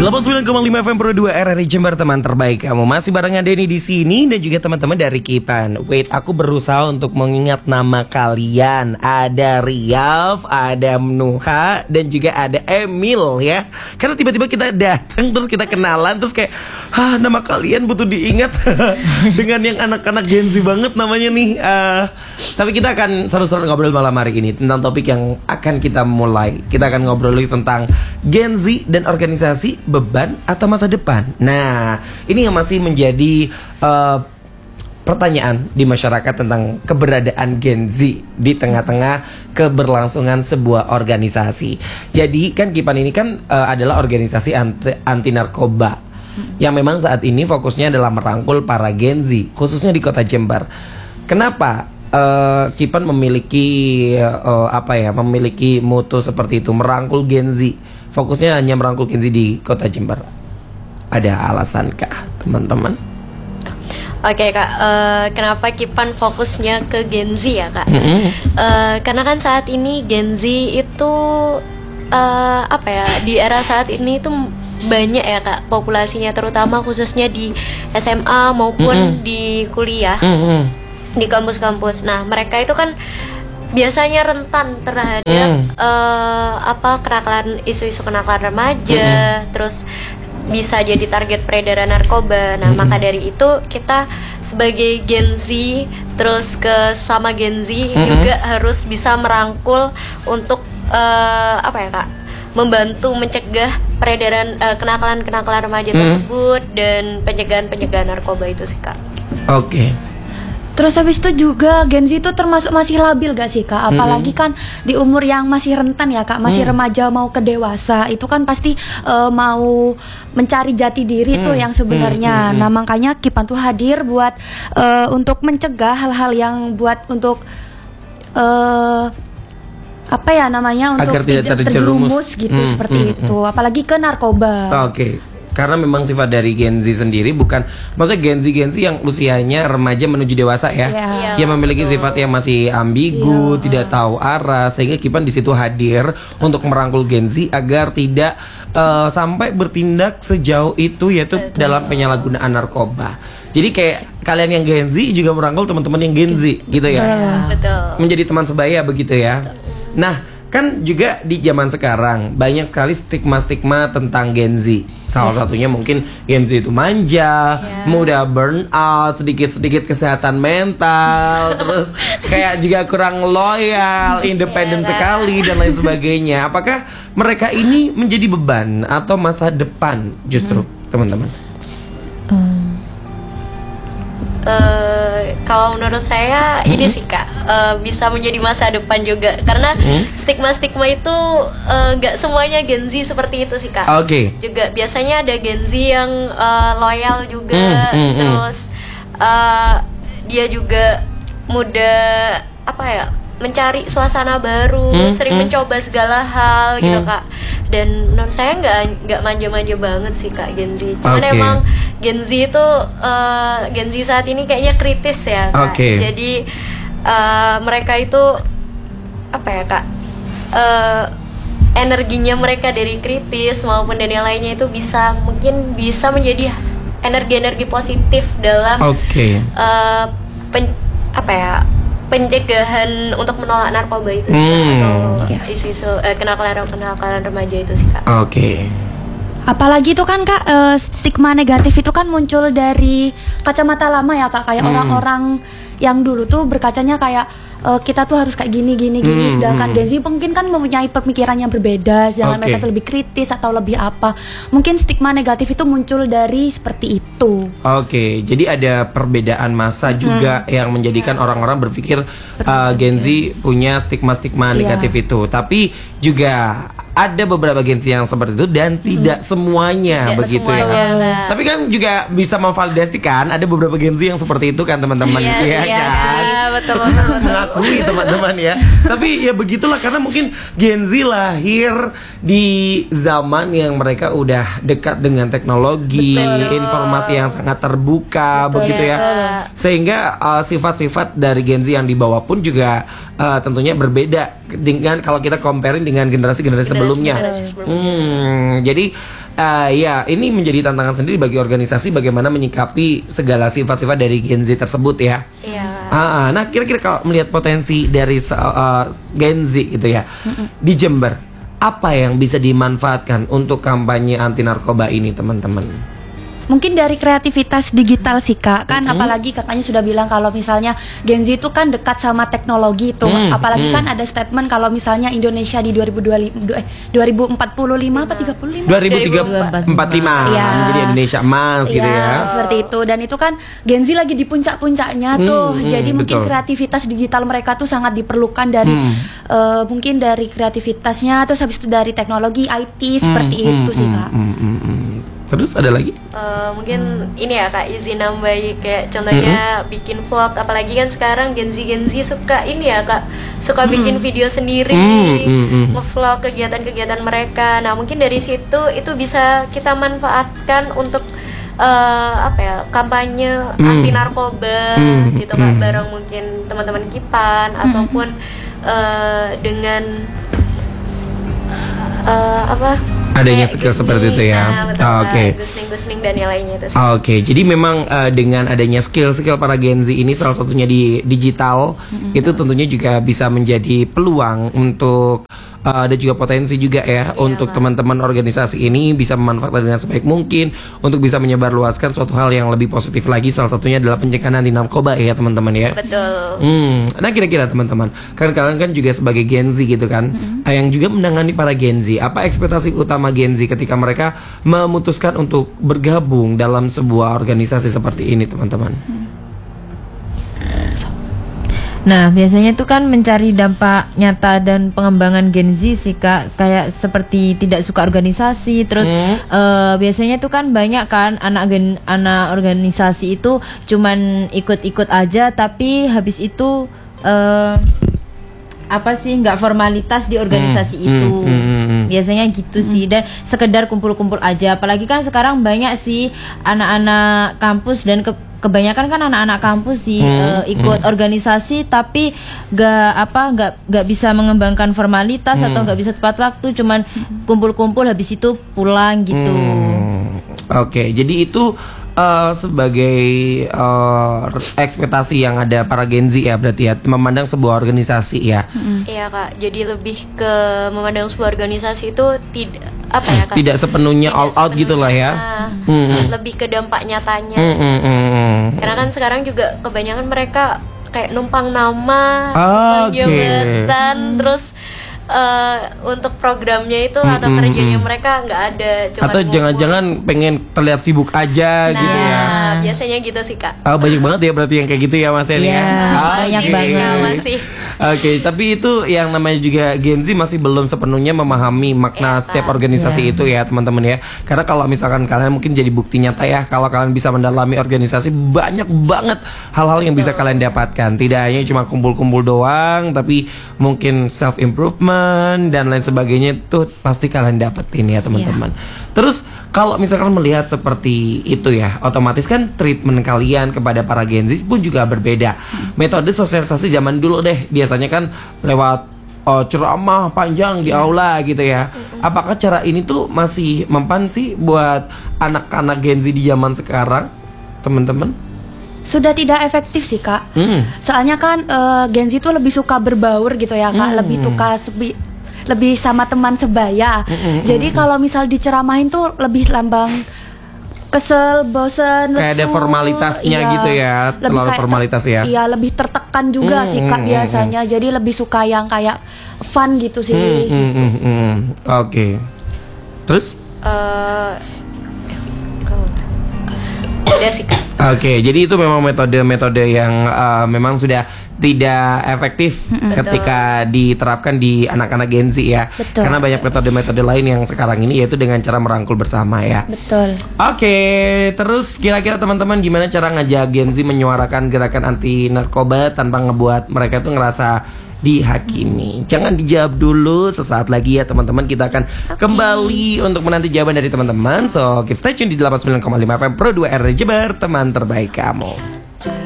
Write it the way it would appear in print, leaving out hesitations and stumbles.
89,5 FM Pro 2 RRI Jember, teman terbaik kamu. Masih barengan Denny di sini dan juga teman-teman dari Kipan. Wait, aku berusaha untuk mengingat nama kalian. Ada Riaf, ada Nuha, dan juga ada Emil ya. Karena tiba-tiba kita datang terus kita kenalan terus kayak, nama kalian butuh diingat dengan yang anak-anak Gen Z banget namanya nih. Tapi kita akan seru-seru ngobrol malam hari ini tentang topik yang akan kita mulai. Kita akan ngobrol tentang Gen Z dan organisasi, beban atau masa depan. Nah, ini yang masih menjadi pertanyaan di masyarakat tentang keberadaan Gen Z di tengah-tengah keberlangsungan sebuah organisasi. Jadi kan Kipan ini kan adalah organisasi anti narkoba yang memang saat ini fokusnya adalah merangkul para Gen Z, khususnya di kota Jember. Kenapa Kipan memiliki memiliki mutu seperti itu, merangkul Gen Z? Fokusnya hanya merangkul Gen Z di kota Jember. Ada alasankah teman-teman? Oke Kak, kenapa Kipan fokusnya ke Gen Z ya Kak? Karena kan saat ini Gen Z itu di era saat ini itu banyak ya Kak populasinya, terutama khususnya di SMA maupun di kuliah, di kampus-kampus. Nah mereka itu kan biasanya rentan terhadap kenakalan, isu-isu kenakalan remaja, terus bisa jadi target peredaran narkoba. Nah maka dari itu kita sebagai Gen Z, terus ke sama Gen Z juga harus bisa merangkul untuk membantu mencegah peredaran kenakalan remaja tersebut dan pencegahan narkoba itu sih Kak. Oke. Terus habis itu juga Gen Z itu termasuk masih labil gak sih Kak? Apalagi kan di umur yang masih rentan ya Kak, masih remaja mau ke dewasa. Itu kan pasti mau mencari jati diri tuh yang sebenarnya. Nah makanya Kipan tuh hadir buat untuk mencegah hal-hal yang buat untuk untuk agar tidak terjerumus gitu seperti itu. Apalagi ke narkoba. Oke. Karena memang sifat dari Gen Z sendiri bukan, maksudnya Gen Z yang usianya remaja menuju dewasa ya, yang memiliki sifat yang masih ambigu, tidak tahu arah, sehingga Kipan di situ hadir untuk merangkul Gen Z agar tidak sampai bertindak sejauh itu, yaitu dalam penyalahgunaan narkoba. Jadi kayak kalian yang Gen Z juga merangkul teman-teman yang Gen Z gitu ya. Betul. Menjadi teman sebaya begitu ya. Nah, kan juga di zaman sekarang banyak sekali stigma-stigma tentang Gen Z. Salah satunya mungkin Gen Z itu manja, mudah burn out, sedikit-sedikit kesehatan mental, terus kayak juga kurang loyal, independen sekali dan lain sebagainya. Apakah mereka ini menjadi beban atau masa depan justru teman-teman? Kalau menurut saya ini sih Kak, bisa menjadi masa depan juga, karena stigma-stigma itu gak semuanya Gen Z seperti itu sih Kak. Juga biasanya ada Gen Z yang loyal juga, terus dia juga mudah mencari suasana baru, sering mencoba segala hal gitu Kak. Dan menurut saya nggak manja-manja banget sih Kak Gen Z. Cuman emang Gen Z itu Gen Z saat ini kayaknya kritis ya Kak. Jadi mereka itu energinya mereka dari kritis maupun dari yang lainnya itu mungkin bisa menjadi energi-energi positif dalam pencegahan untuk menolak narkoba itu sih atau isu-isu kenakalan remaja itu sih Kak. Apalagi itu kan Kak, stigma negatif itu kan muncul dari kacamata lama ya Kak. Kayak orang-orang yang dulu tuh berkacanya kayak kita tuh harus kayak gini. Sedangkan Gen Z mungkin kan mempunyai pemikiran yang berbeda. Sedangkan mereka tuh lebih kritis atau lebih apa. Mungkin stigma negatif itu muncul dari seperti itu. Jadi ada perbedaan masa juga yang menjadikan orang-orang berpikir Gen Z punya stigma-stigma negatif itu. Tapi juga ada beberapa Gen Z yang seperti itu dan tidak semuanya begitu ya. Tapi kan juga bisa memvalidasikan ada beberapa Gen Z yang seperti itu kan teman-teman. Betul. Mengakui teman-teman ya. Tapi ya begitulah, karena mungkin Gen Z lahir di zaman yang mereka udah dekat dengan teknologi, informasi yang sangat terbuka begitu ya. Sehingga sifat-sifat dari Gen Z yang dibawa pun juga tentunya berbeda dengan kalau kita comparing dengan generasi-generasi sebelumnya. Jadi ya ini menjadi tantangan sendiri bagi organisasi bagaimana menyikapi segala sifat-sifat dari Gen Z tersebut ya. Iya. Nah kira-kira kalau melihat potensi dari Gen Z gitu ya di Jember, apa yang bisa dimanfaatkan untuk kampanye anti narkoba ini teman-teman? Mungkin dari kreativitas digital sih Kak, kan apalagi kakaknya sudah bilang kalau misalnya Gen Z itu kan dekat sama teknologi itu, apalagi kan ada statement kalau misalnya Indonesia di 2045 apa 35? 2045 ya. Menjadi Indonesia emas gitu ya. Seperti itu, dan itu kan Gen Z lagi di puncak-puncaknya tuh, jadi mungkin kreativitas digital mereka tuh sangat diperlukan dari mungkin dari kreativitasnya, terus habis itu dari teknologi IT seperti itu sih Kak. Terus ada lagi? Mungkin ini ya Kak, izin nambahi kayak contohnya bikin vlog, apalagi kan sekarang Gen Z suka ini ya Kak, suka bikin video sendiri, nge-vlog kegiatan-kegiatan mereka. Nah mungkin dari situ itu bisa kita manfaatkan untuk kampanye anti narkoba gitu Kak, bareng mungkin teman-teman Kipan ataupun dengan adanya skill seperti itu ya. Oke. Gusling dan yang lainnya itu. Oke, jadi memang dengan adanya skill para Gen Z ini salah satunya di digital itu tentunya juga bisa menjadi peluang untuk ada juga potensi juga ya untuk teman-teman organisasi ini bisa memanfaatkan dengan sebaik mungkin untuk bisa menyebarluaskan suatu hal yang lebih positif lagi, salah satunya adalah pencegahan anti narkoba ya teman-teman ya. Betul. Nah kira-kira teman-teman, kan kalian kan juga sebagai Gen Z gitu kan, yang juga menangani para Gen Z, apa ekspektasi utama Gen Z ketika mereka memutuskan untuk bergabung dalam sebuah organisasi seperti ini teman-teman? Nah, biasanya itu kan mencari dampak nyata dan pengembangan Gen Z sih Kak, kayak seperti tidak suka organisasi, terus biasanya itu kan banyak kan anak organisasi itu cuman ikut-ikut aja, tapi habis itu nggak formalitas di organisasi itu. Biasanya gitu sih, dan sekedar kumpul-kumpul aja. Apalagi kan sekarang banyak sih anak-anak kampus dan kebanyakan kan anak-anak kampus sih ikut organisasi tapi nggak bisa mengembangkan formalitas atau nggak bisa tepat waktu, cuman kumpul-kumpul habis itu pulang gitu. Oke, jadi itu sebagai ekspektasi yang ada para Gen Z ya, berarti ya memandang sebuah organisasi ya. Iya Kak, jadi lebih ke memandang sebuah organisasi itu tidak sepenuhnya all out gitu lah ya. Lebih ke dampak nyatanya. Karena kan sekarang juga kebanyakan mereka kayak numpang nama, numpang jabatan, terus untuk programnya itu atau kerjanya mereka nggak ada, atau jangan-jangan pengen terlihat sibuk aja gitu ya. Biasanya gitu sih Kak. Banyak banget ya berarti yang kayak gitu ya Mas Eni ya. Banyak banget masih. Oke, tapi itu yang namanya juga Gen Z masih belum sepenuhnya memahami makna setiap organisasi itu ya teman-teman ya. Karena kalau misalkan kalian mungkin jadi bukti nyata ya, kalau kalian bisa mendalami organisasi, banyak banget hal-hal yang bisa kalian dapatkan. Tidak hanya cuma kumpul-kumpul doang, tapi mungkin self improvement dan lain sebagainya itu pasti kalian dapetin ya teman-teman. Terus kalau misalkan melihat seperti itu ya, otomatis kan treatment kalian kepada para Gen Z pun juga berbeda. Metode sosialisasi zaman dulu deh, biasanya kan lewat ceramah panjang di aula gitu ya. Apakah cara ini tuh masih mempan sih buat anak-anak Gen Z di zaman sekarang, teman-teman? Sudah tidak efektif sih Kak. Soalnya kan Gen Z itu lebih suka berbaur gitu ya Kak, lebih sama teman sebaya. Jadi kalau misal diceramahin tuh lebih lambang kesel, bosen, kayak ada formalitasnya gitu ya, terlalu formalitas ya. Iya, lebih tertekan juga sih Kak biasanya. Jadi lebih suka yang kayak fun gitu sih. Oke. Terus? Udah sih Kak. Oke, jadi itu memang metode-metode yang memang sudah tidak efektif ketika diterapkan di anak-anak Gen Z ya. Betul. Karena banyak metode-metode lain yang sekarang ini yaitu dengan cara merangkul bersama ya. Betul. Oke, terus kira-kira teman-teman gimana cara ngajak Gen Z menyuarakan gerakan anti narkoba tanpa ngebuat mereka tuh ngerasa dihakimi? Jangan dijawab dulu, sesaat lagi ya teman-teman kita akan kembali untuk menanti jawaban dari teman-teman. So keep stay tune di 89,5 FM Pro 2 RRI Jember, teman terbaik kamu.